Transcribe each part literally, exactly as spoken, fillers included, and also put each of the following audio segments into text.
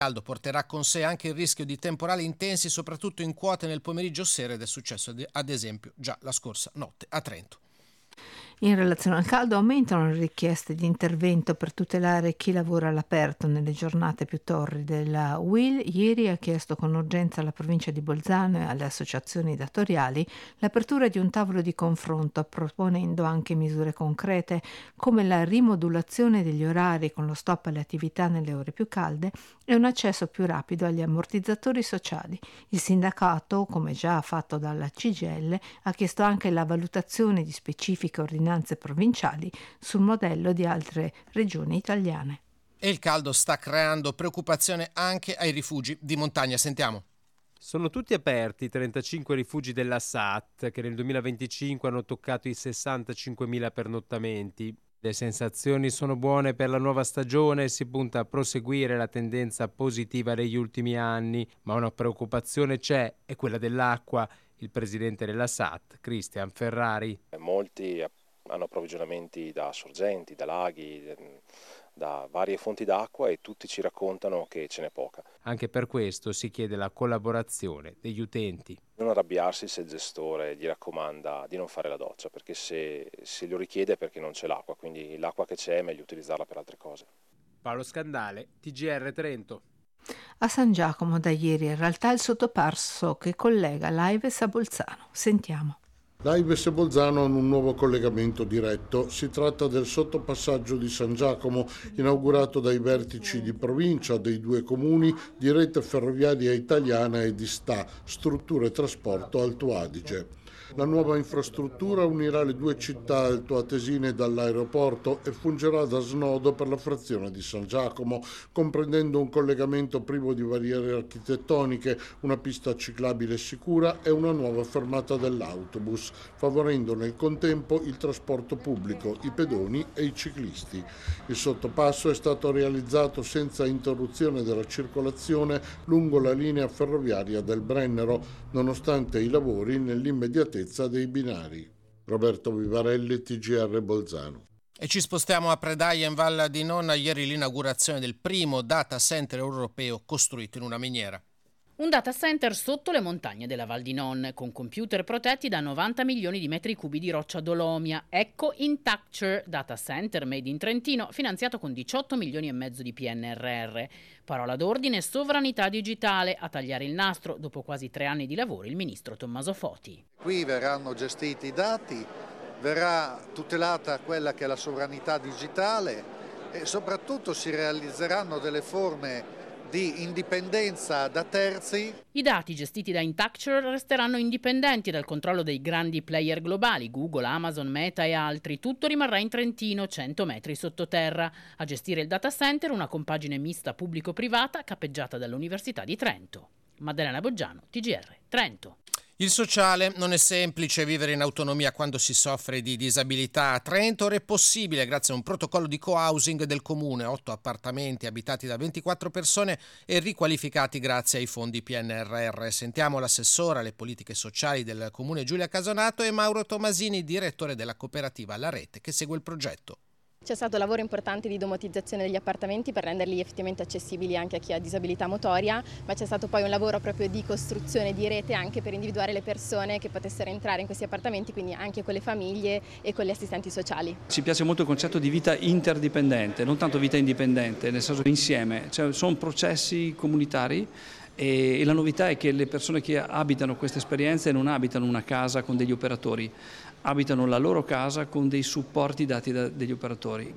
caldo porterà con sé anche il rischio di temporali intensi, soprattutto in quote nel pomeriggio sera, ed è successo ad esempio già la scorsa notte a Trento. In relazione al caldo aumentano le richieste di intervento per tutelare chi lavora all'aperto nelle giornate più torride. La U I L ieri ha chiesto con urgenza alla provincia di Bolzano e alle associazioni datoriali l'apertura di un tavolo di confronto, proponendo anche misure concrete come la rimodulazione degli orari con lo stop alle attività nelle ore più calde e un accesso più rapido agli ammortizzatori sociali. Il sindacato, come già fatto dalla C G I L, ha chiesto anche la valutazione di specifiche ordinanze provinciali sul modello di altre regioni italiane. E il caldo sta creando preoccupazione anche ai rifugi di montagna. Sentiamo. Sono tutti aperti i trentacinque rifugi della S A T che nel duemilaventicinque hanno toccato i sessantacinquemila pernottamenti. Le sensazioni sono buone per la nuova stagione e si punta a proseguire la tendenza positiva degli ultimi anni, ma una preoccupazione c'è, è quella dell'acqua. Il presidente della S A T, Cristian Ferrari. Molti hanno approvvigionamenti da sorgenti, da laghi, da varie fonti d'acqua e tutti ci raccontano che ce n'è poca. Anche per questo si chiede la collaborazione degli utenti. Non arrabbiarsi se il gestore gli raccomanda di non fare la doccia, perché se, se lo richiede è perché non c'è l'acqua, quindi l'acqua che c'è è meglio utilizzarla per altre cose. Paolo Scandale, T G R Trento. A San Giacomo da ieri in realtà il sottopasso che collega l'Aives a Bolzano. Sentiamo. L'Aives e Bolzano hanno un nuovo collegamento diretto. Si tratta del sottopassaggio di San Giacomo, inaugurato dai vertici di provincia dei due comuni di Rete Ferroviaria Italiana e di S T A, Strutture e Trasporto Alto Adige. La nuova infrastruttura unirà le due città altoatesine dall'aeroporto e fungerà da snodo per la frazione di San Giacomo, comprendendo un collegamento privo di barriere architettoniche, una pista ciclabile sicura e una nuova fermata dell'autobus, favorendo nel contempo il trasporto pubblico, i pedoni e i ciclisti. Il sottopasso è stato realizzato senza interruzione della circolazione lungo la linea ferroviaria del Brennero, nonostante i lavori nell'immediatezza dei binari. Roberto Vivarelli, T G R Bolzano. E ci spostiamo a Predaia in Val di Nonna. Ieri l'inaugurazione del primo data center europeo costruito in una miniera. Un data center sotto le montagne della Val di Non, con computer protetti da novanta milioni di metri cubi di roccia dolomia. Ecco Intacture, data center made in Trentino, finanziato con diciotto milioni e mezzo di P N R R. Parola d'ordine: sovranità digitale. A tagliare il nastro, dopo quasi tre anni di lavoro, il ministro Tommaso Foti. Qui verranno gestiti i dati, verrà tutelata quella che è la sovranità digitale e soprattutto si realizzeranno delle forme di indipendenza da terzi. I dati gestiti da Intacture resteranno indipendenti dal controllo dei grandi player globali, Google, Amazon, Meta e altri. Tutto rimarrà in Trentino, cento metri sottoterra. A gestire il data center una compagine mista pubblico-privata capeggiata dall'Università di Trento. Maddalena Boggiano, T G R Trento. Il sociale: non è semplice vivere in autonomia quando si soffre di disabilità. A Trento ora è possibile grazie a un protocollo di co-housing del comune, otto appartamenti abitati da ventiquattro persone e riqualificati grazie ai fondi P N R R. Sentiamo l'assessora alle politiche sociali del comune Giulia Casonato e Mauro Tomasini, direttore della cooperativa La Rete, che segue il progetto. C'è stato un lavoro importante di domotizzazione degli appartamenti per renderli effettivamente accessibili anche a chi ha disabilità motoria, ma c'è stato poi un lavoro proprio di costruzione di rete anche per individuare le persone che potessero entrare in questi appartamenti, quindi anche con le famiglie e con gli assistenti sociali. Ci piace molto il concetto di vita interdipendente, non tanto vita indipendente, nel senso insieme, cioè sono processi comunitari. E la novità è che le persone che abitano queste esperienze non abitano una casa con degli operatori, abitano la loro casa con dei supporti dati da degli operatori.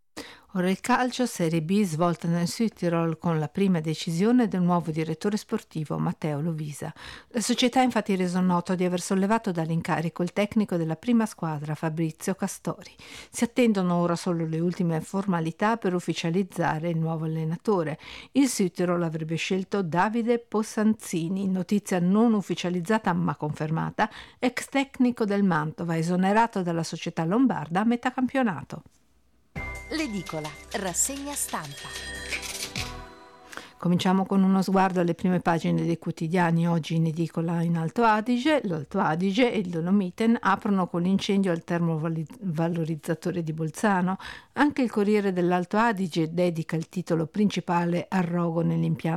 Ora il calcio, Serie B, svolta nel Südtirol con la prima decisione del nuovo direttore sportivo Matteo Lovisa. La società ha infatti reso noto di aver sollevato dall'incarico il tecnico della prima squadra Fabrizio Castori. Si attendono ora solo le ultime formalità per ufficializzare il nuovo allenatore. Il Südtirol avrebbe scelto Davide Possanzini, notizia non ufficializzata ma confermata, ex tecnico del Mantova, esonerato dalla società lombarda a metà campionato. L'edicola, rassegna stampa. Cominciamo con uno sguardo alle prime pagine dei quotidiani oggi in edicola in Alto Adige. L'Alto Adige e il Dolomiten aprono con l'incendio al termovalorizzatore di Bolzano. Anche il Corriere dell'Alto Adige dedica il titolo principale al rogo nell'impianto